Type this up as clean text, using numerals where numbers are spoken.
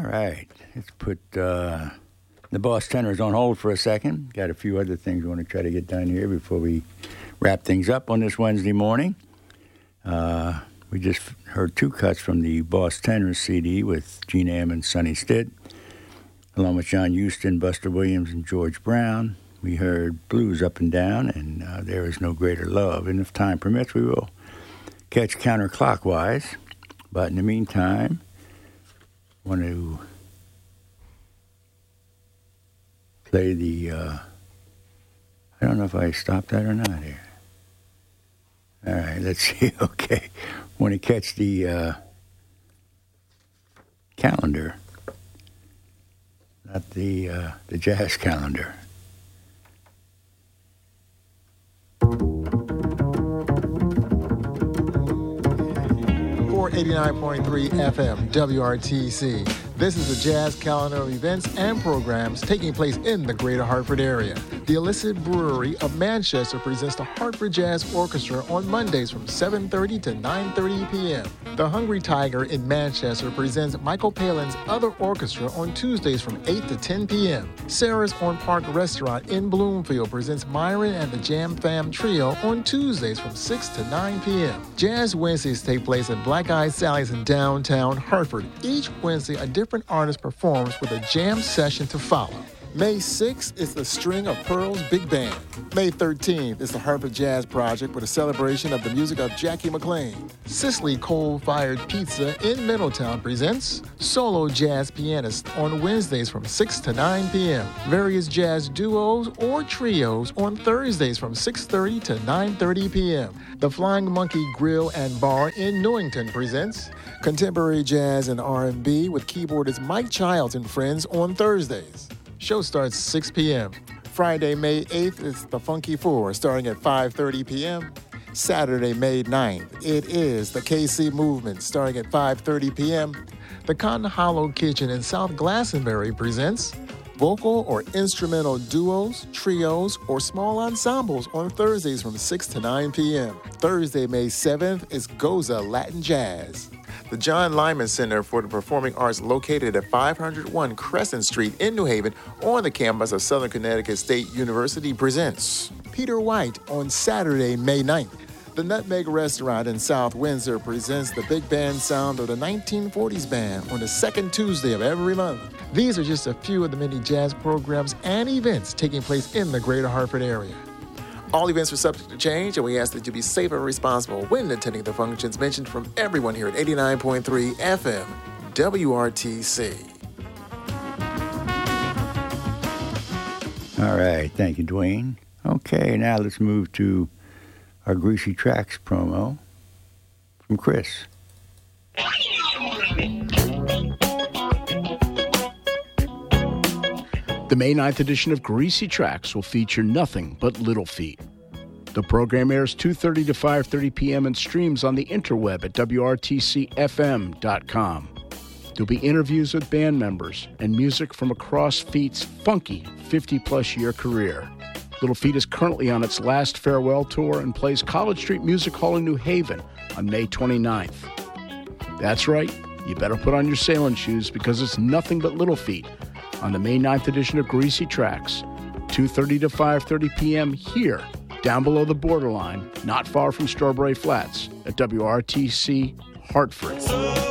All right. Let's put the Boss Tenors on hold for a second. Got a few other things we want to try to get done here before we wrap things up on this Wednesday morning. We just heard two cuts from the Boss Tenors CD with Gene Ammons, Sonny Stitt, along with John Huston, Buster Williams, and George Brown. We heard Blues Up and Down and There Is No Greater Love. And if time permits, we will catch Counterclockwise. But in the meantime, I want to play the, I don't know if I stopped that or not here. All right, let's see. Okay. Want to catch the calendar, not the jazz calendar. 89.3 FM, WRTC. This is the Jazz Calendar of events and programs taking place in the greater Hartford area. The Illicit Brewery of Manchester presents the Hartford Jazz Orchestra on Mondays from 7:30 to 9:30 p.m. The Hungry Tiger in Manchester presents Michael Palin's Other Orchestra on Tuesdays from 8 to 10 p.m. Sarah's on Park Restaurant in Bloomfield presents Myron and the Jam Fam Trio on Tuesdays from 6 to 9 p.m. Jazz Wednesdays take place at Black Eyed Sally's in downtown Hartford. Each Wednesday, a different artist performs with a jam session to follow. May 6th is the String of Pearls Big Band. May 13th is the Hartford Jazz Project with a celebration of the music of Jackie McLean. Cicely Coal-Fired Pizza in Middletown presents Solo Jazz Pianist on Wednesdays from 6 to 9 p.m. Various jazz duos or trios on Thursdays from 6:30 to 9:30 p.m. The Flying Monkey Grill and Bar in Newington presents Contemporary Jazz and R&B with keyboardist Mike Childs and Friends on Thursdays. Show starts 6 p.m. Friday, May 8th is the Funky Four, starting at 5:30 p.m. Saturday, May 9th, it is the KC Movement, starting at 5:30 p.m. The Cotton Hollow Kitchen in South Glastonbury presents vocal or instrumental duos, trios, or small ensembles on Thursdays from 6 to 9 p.m. Thursday, May 7th is Goza Latin Jazz. The John Lyman Center for the Performing Arts, located at 501 Crescent Street in New Haven on the campus of Southern Connecticut State University, presents Peter White on Saturday, May 9th. The Nutmeg Restaurant in South Windsor presents the big band sound of the 1940s band on the second Tuesday of every month. These are just a few of the many jazz programs and events taking place in the greater Hartford area. All events are subject to change, and we ask that you be safe and responsible when attending the functions mentioned from everyone here at 89.3 FM, WRTC. All right. Thank you, Dwayne. Okay, now let's move to our Greasy Tracks promo from Chris. The May 9th edition of Greasy Tracks will feature nothing but Little Feat. The program airs 2:30 to 5:30 p.m. and streams on the interweb at WRTCFM.com. There'll be interviews with band members and music from across Feat's funky 50-plus year career. Little Feat is currently on its last farewell tour and plays College Street Music Hall in New Haven on May 29th. That's right, you better put on your sailing shoes because it's nothing but Little Feat on the May 9th edition of Greasy Tracks, 2:30 to 5:30 p.m. here, down below the borderline, not far from Strawberry Flats at WRTC Hartford.